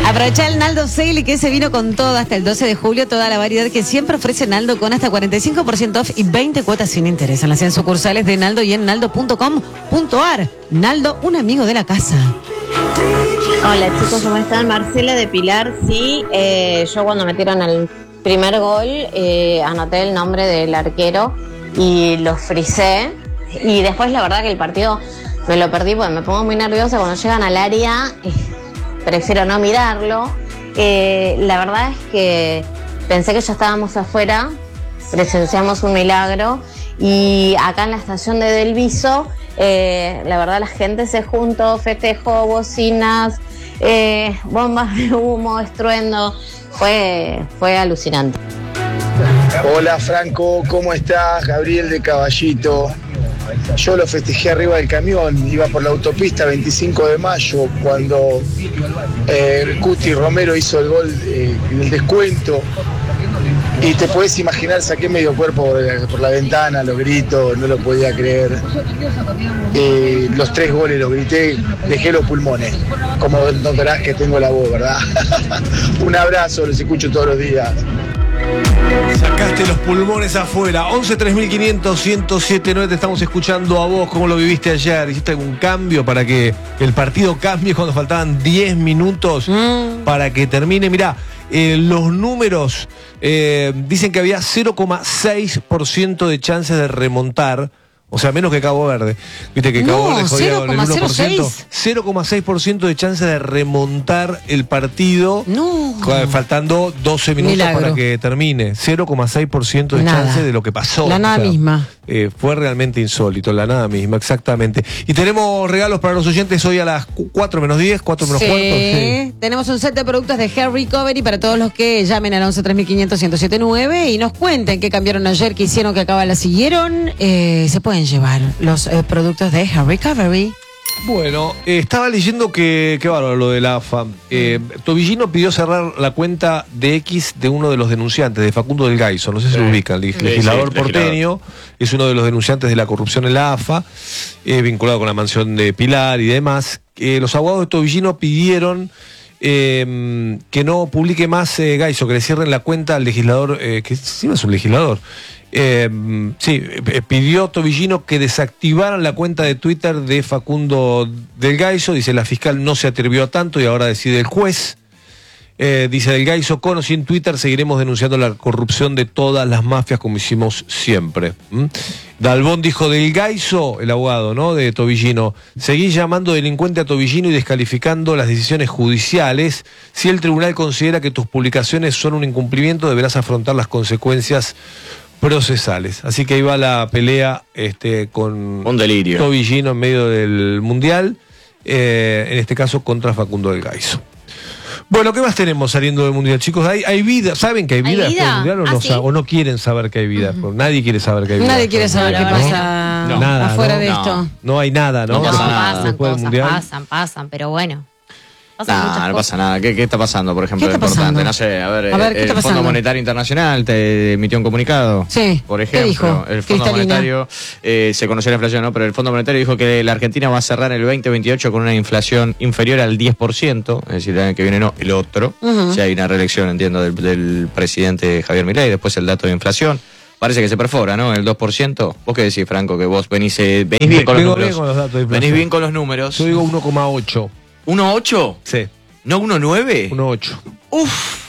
Aprovecha el Naldo Sale, que se vino con todo hasta el 12 de julio, toda la variedad que siempre ofrece Naldo con hasta 45% off y 20 cuotas sin interés en las 100 sucursales de Naldo y en naldo.com.ar. Naldo, un amigo de la casa. Hola chicos, ¿cómo están? Marcela de Pilar. Sí, yo cuando metieron el primer gol anoté el nombre del arquero y lo frisé. Y después la verdad que el partido me lo perdí porque me pongo muy nerviosa cuando llegan al área. Prefiero no mirarlo. La verdad es que pensé que ya estábamos afuera, presenciamos un milagro y acá en la estación de Del Viso, la verdad la gente se juntó, festejó, bocinas, bombas de humo, estruendo, fue alucinante. Hola Franco, ¿cómo estás? Gabriel de Caballito. Yo lo festejé arriba del camión, iba por la autopista 25 de mayo cuando Cuti Romero hizo el gol del descuento y te puedes imaginar, saqué medio cuerpo por la ventana, los gritos, no lo podía creer. Los 3 goles los grité, dejé los pulmones, como notarás que tengo la voz, ¿verdad? Un abrazo, los escucho todos los días. Sacaste los pulmones afuera. 11-3500-1079, te estamos escuchando a vos. ¿Cómo lo viviste ayer? ¿Hiciste algún cambio para que el partido cambie cuando faltaban 10 minutos para que termine? Mirá, los números dicen que había 0,6% de chances de remontar. O sea, menos que Cabo Verde. Viste que Cabo Verde jodía con el 1%. 0,6% de chance de remontar el partido. No. Faltando 12 minutos Milagro. para que termine. 0,6% de Nada. chance de lo que pasó. La nada misma. Fue realmente insólito, la nada misma, exactamente. Y tenemos regalos para los oyentes hoy a las 4 menos 10, 4 menos cuarto. Sí, tenemos un set de productos de Hair Recovery para todos los que llamen al 11-3500-1079 y nos cuenten qué cambiaron ayer, qué hicieron, qué acaba la siguieron. Se pueden llevar los productos de Hair Recovery. Bueno, estaba leyendo que bárbaro lo de la AFA. Tobillino pidió cerrar la cuenta de X de uno de los denunciantes, de Facundo del Gaiso. No sé si lo ubican, el legislador porteño. Es uno de los denunciantes de la corrupción en la AFA, vinculado con la mansión de Pilar y demás. Los abogados de Tobillino pidieron que no publique más Gaiso, que le cierren la cuenta al legislador, que encima es un legislador. Pidió Tobillino que desactivaran la cuenta de Twitter de Facundo del Gaiso. Dice, la fiscal no se atrevió a tanto y ahora decide el juez. Dice del Gaiso, con o sin Twitter seguiremos denunciando la corrupción de todas las mafias como hicimos siempre. Dalbón dijo del Gaiso, el abogado, ¿no?, de Tobillino, seguí llamando delincuente a Tobillino y descalificando las decisiones judiciales. Si el tribunal considera que tus publicaciones son un incumplimiento, deberás afrontar las consecuencias procesales. Así que ahí va la pelea con un delirio. Tobillino en medio del Mundial, en este caso contra Facundo del Gaiso. Bueno, ¿qué más tenemos saliendo del Mundial, chicos? ¿Hay vida? ¿Saben que hay vida después del Mundial o no quieren saber que hay vida? Nadie quiere saber que hay vida. Nadie quiere saber qué pasa afuera de esto. No hay nada, ¿no? No pasa nada. Pasan Después del cosas, Mundial. pasan, pero bueno. No pasa nada. ¿Qué está pasando, por ejemplo, ¿Qué está importante? pasando? No sé, a ver, ¿qué está el Fondo pasando? Monetario Internacional te emitió un comunicado. Sí. Por ¿Qué ejemplo, dijo? el Fondo Cristalina. Monetario, se conoció la inflación, ¿no? Pero el Fondo Monetario dijo que la Argentina va a cerrar el 2028 con una inflación inferior al 10%, es decir, el año que viene no, el otro. Si hay una reelección, entiendo, del presidente Javier Milei, después el dato de inflación. Parece que se perfora, ¿no? El 2%. ¿Vos qué decís, Franco? Que vos venís bien con los números. Bien con los datos de inflación. Venís bien con los números. Yo digo 1,8. ¿1,8? Sí. ¿No 1,9? 1,8. Uf.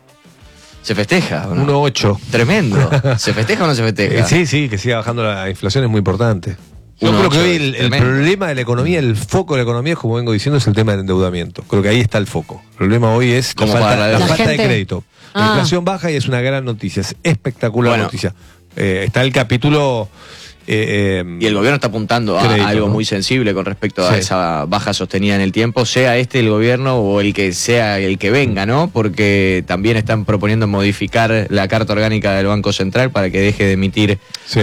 ¿Se festeja o no? 1,8. Tremendo. ¿Se festeja o no se festeja? Sí, que siga bajando la inflación es muy importante. Yo 1,8 creo que hoy el tremendo. problema de la economía, el foco de la economía, como vengo diciendo, es el tema del endeudamiento. Creo que ahí está el foco. El problema hoy es Como la para falta de gente. crédito. La inflación baja y es una gran noticia, es espectacular noticia. Está el capítulo... Y el gobierno está apuntando a crédito, algo ¿no? muy sensible con respecto a Sí. esa baja sostenida en el tiempo, sea este el gobierno o el que sea el que venga, ¿no? Porque también están proponiendo modificar la Carta Orgánica del Banco Central para que deje de emitir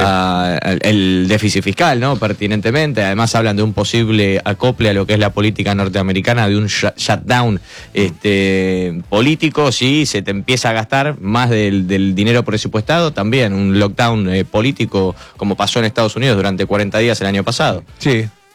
el déficit fiscal, ¿no? Pertinentemente. Además hablan de un posible acople a lo que es la política norteamericana, de un shutdown político. Si se te empieza a gastar más del dinero presupuestado, también un lockdown político, como pasó en Estados Unidos durante 40 días el año pasado. Sí,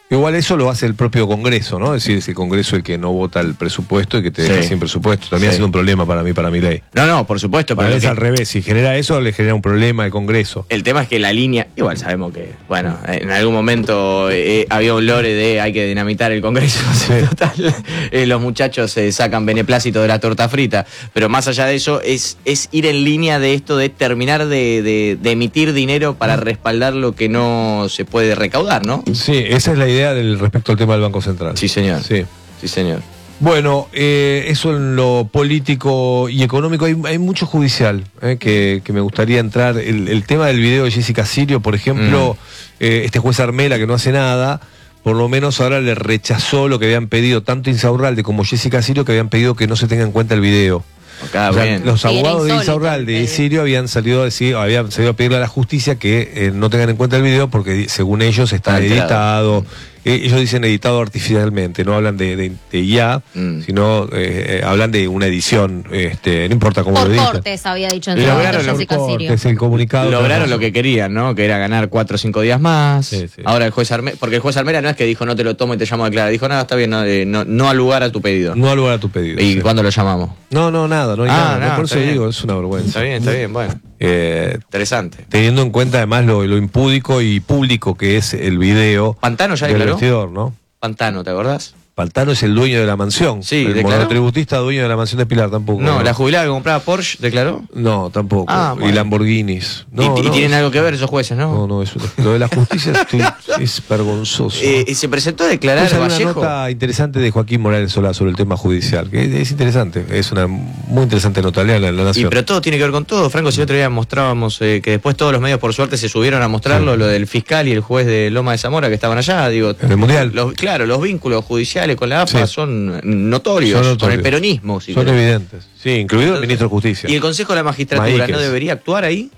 Igual eso lo hace el propio Congreso, ¿no? Es decir, es el Congreso el que no vota el presupuesto y que te deja sin presupuesto. También ha sido un problema para mi ley. No, por supuesto. Pero es al revés, si genera eso, le genera un problema al Congreso. El tema es que la línea, igual sabemos que, bueno, en algún momento había un lore de hay que dinamitar el Congreso. Total, los muchachos sacan beneplácito de la torta frita. Pero más allá de eso, es ir en línea de esto de terminar de emitir dinero para respaldar lo que no se puede recaudar, ¿no? Sí, esa es la idea respecto al tema del Banco Central. Sí, señor. Sí, señor. Bueno, eso en lo político y económico. Hay mucho judicial que me gustaría entrar. El tema del video de Jessica Sirio, por ejemplo, este juez Armela que no hace nada, por lo menos ahora le rechazó lo que habían pedido tanto Insaurralde como Jessica Sirio, que habían pedido que no se tenga en cuenta el video. O sea, los abogados de Insaurralde y Sirio habían salido a pedirle a la justicia que no tengan en cuenta el video porque según ellos está editado. Ellos dicen editado artificialmente, no hablan de IA, sino hablan de una edición, no importa cómo lo editan. Cortes había dicho en su momento Jessica Sirio. El comunicado. Lograron lo que querían, ¿no? Que era ganar 4 o 5 días más. Sí. Ahora el juez Armela, porque el juez Armela no es que dijo no te lo tomo y te llamo a declarar, dijo nada, está bien, no al lugar a tu pedido. No al lugar a tu pedido. ¿Y cuándo lo llamamos? No, nada, no hay nada. Por eso digo, es una vergüenza. Está bien, bueno. Interesante. Teniendo en cuenta además lo impúdico y público que es el video. Pantano ya declaró. Vestidor, ¿no? Pantano, ¿te acordás? Pantano es el dueño de la mansión. Sí, el monotributista dueño de la mansión de Pilar tampoco. No, la jubilada que compraba Porsche declaró. No, tampoco. Bueno. Y Lamborghinis. ¿Y tienen algo que ver esos jueces, no? No, eso, lo de la justicia es vergonzoso. Se presentó a declarar Vallejo. Una nota interesante de Joaquín Morales Solá sobre el tema judicial, que es interesante, es una muy interesante nota, lea La Nación. Pero todo tiene que ver con todo, Franco. Si el otro día mostrábamos que después todos los medios por suerte se subieron a mostrarlo, lo del fiscal y el juez de Loma de Zamora que estaban allá, digo. En el Mundial. Los vínculos judiciales con la AFA son notorios, con el peronismo. Son evidentes. Sí, incluido el ministro de Justicia. ¿Y el Consejo de la Magistratura no debería actuar ahí?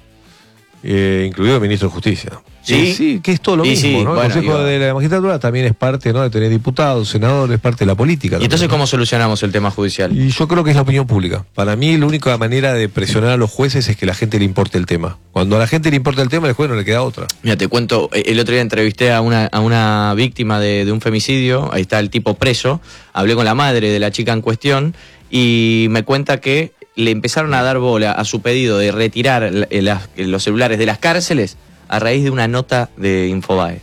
Incluido el ministro de Justicia. Sí, que es todo lo mismo, ¿no? El Consejo de la Magistratura también es parte, ¿no? De tener diputados, senadores, es parte de la política. ¿Y entonces cómo solucionamos el tema judicial? Y yo creo que es la opinión pública. Para mí la única manera de presionar a los jueces es que la gente le importe el tema. Cuando a la gente le importa el tema, al juez no le queda otra. Mira, te cuento, el otro día entrevisté a una víctima de un femicidio, ahí está el tipo preso, hablé con la madre de la chica en cuestión y me cuenta que le empezaron a dar bola a su pedido de retirar los celulares de las cárceles a raíz de una nota de Infobae.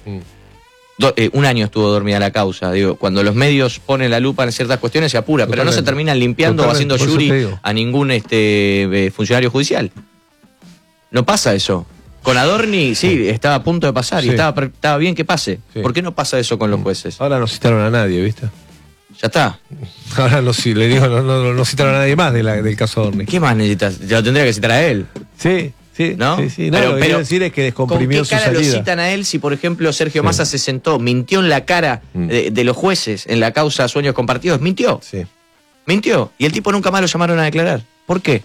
Un año estuvo dormida la causa. Digo, cuando los medios ponen la lupa en ciertas cuestiones se apura, pero no se terminan limpiando o haciendo jury a ningún funcionario judicial. No pasa eso. Con Adorni, estaba a punto de pasar y estaba bien que pase. Sí. ¿Por qué no pasa eso con los jueces? Ahora no citaron a nadie, ¿viste? Ya está. Ahora no citaron a nadie más del caso Adorni. ¿Qué más necesitas? Ya lo tendría que citar a él. Sí. ¿No? Sí. No, lo que quiero decir es que descomprimió su salida. ¿Con qué cara lo citan a él si, por ejemplo, Sergio Massa se sentó, mintió en la cara de los jueces en la causa Sueños Compartidos? Mintió. Sí. Mintió. Y el tipo nunca más lo llamaron a declarar. ¿Por qué?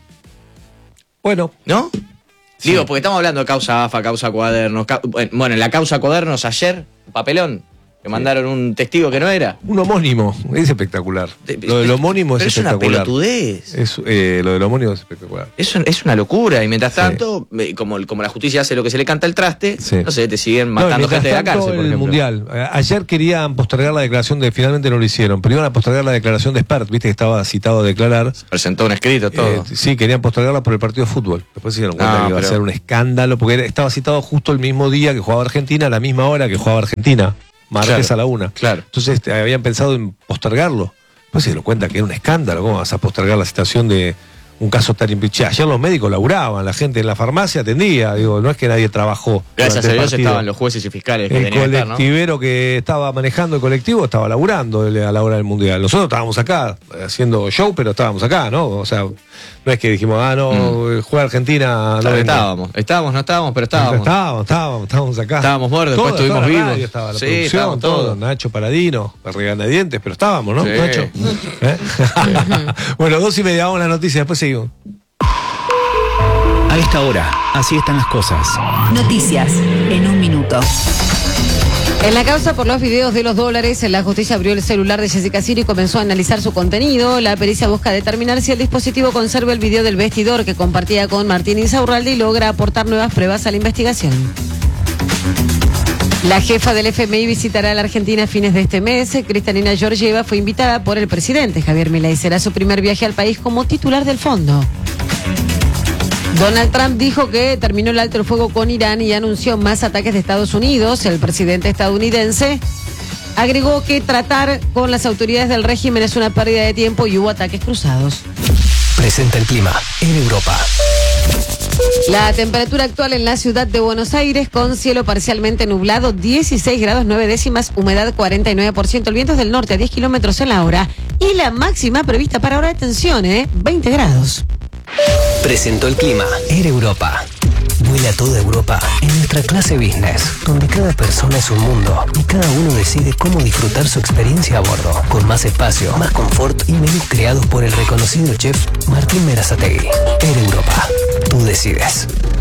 Bueno. ¿No? Sí. Digo, porque estamos hablando de causa AFA, causa Cuadernos. Bueno, en la causa Cuadernos ayer, papelón. Que mandaron un testigo que no era. Un homónimo, es espectacular. Lo del homónimo es espectacular. Es una pelotudez. Lo del homónimo es espectacular. Es una locura. Y mientras tanto, como la justicia hace lo que se le canta al traste, no sé, te siguen matando gente de la cárcel, por ejemplo. El Mundial. Ayer querían postergar la declaración finalmente no lo hicieron, pero iban a postergar la declaración de Spert, viste que estaba citado a declarar. Se presentó un escrito, todo. Sí, querían postergarla por el partido de fútbol. Después se dieron cuenta que iba a ser un escándalo, porque estaba citado justo el mismo día que jugaba Argentina, a la misma hora que jugaba Argentina. Martes a la 1. Claro. Entonces habían pensado en postergarlo. Pues se dieron cuenta que era un escándalo. ¿Cómo vas a postergar la citación de un caso tan impichado? Ayer los médicos laburaban, la gente en la farmacia atendía. Digo, no es que nadie trabajó. Gracias a Dios estaban los jueces y fiscales que tenían que estar, ¿no? El colectivero que estaba manejando el colectivo estaba laburando a la hora del Mundial. Nosotros estábamos acá haciendo show, pero estábamos acá, ¿no? O sea, no es que dijimos, juega Argentina. No estábamos, pero estábamos. Estábamos acá. Estábamos muertos, después estuvimos vivos. Estaba la producción, todo. Nacho Paladino, Reganadientes, pero estábamos, ¿no? Sí. Nacho. Bueno, 2:30, vamos a la noticia, después seguimos. A esta hora, así están las cosas. Noticias en un minuto. En la causa por los videos de los dólares, la justicia abrió el celular de Jessica Sirio y comenzó a analizar su contenido. La pericia busca determinar si el dispositivo conserva el video del vestidor que compartía con Martín Insaurralde y logra aportar nuevas pruebas a la investigación. La jefa del FMI visitará la Argentina a fines de este mes. Kristalina Georgieva fue invitada por el presidente Javier Milei. Será su primer viaje al país como titular del fondo. Donald Trump dijo que terminó el alto el fuego con Irán y anunció más ataques de Estados Unidos. El presidente estadounidense agregó que tratar con las autoridades del régimen es una pérdida de tiempo y hubo ataques cruzados. Presenta el clima en Europa. La temperatura actual en la ciudad de Buenos Aires con cielo parcialmente nublado, 16 grados 9 décimas, humedad 49%, el viento es del norte a 10 kilómetros en la hora y la máxima prevista para ahora, atención, 20 grados. Presentó el clima en Europa. Vuela a toda Europa en nuestra clase business, donde cada persona es un mundo y cada uno decide cómo disfrutar su experiencia a bordo, con más espacio, más confort y menús creados por el reconocido chef Martín Berazategui. En Europa, tú decides.